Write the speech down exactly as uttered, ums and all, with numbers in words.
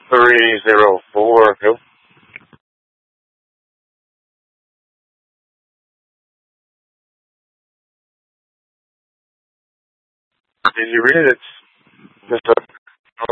three zero four. Go. Did you read it? It's just a